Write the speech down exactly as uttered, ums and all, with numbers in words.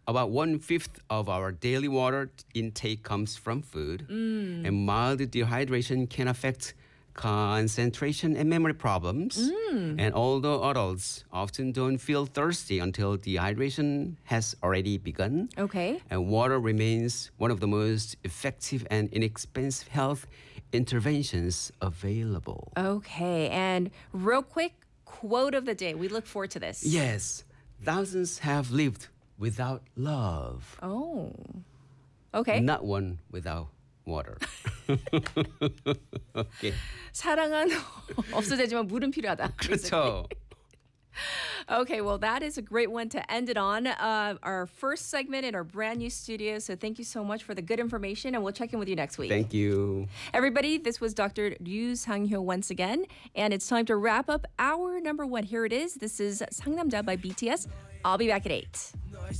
about one fifth of our daily water intake comes from food, Mm. and mild dehydration can affect concentration and memory problems. Mm. And although adults often don't feel thirsty until dehydration has already begun, Okay. and water remains one of the most effective and inexpensive health interventions available. Okay. And real quick, quote of the day. We look forward to this. Yes, thousands have lived without love. Oh. Okay. Not one without water. okay. 사랑은 없어지지만 물은 필요하다. 그렇죠. Okay, well, that is a great one to end it on. Uh, our first segment in our brand new studio. So thank you so much for the good information, and we'll check in with you next week. Thank you. Everybody, this was Doctor Ryu Sang-hyo once again, and it's time to wrap up our number one. Here it is. This is 상남자 by B T S. I'll be back at eight.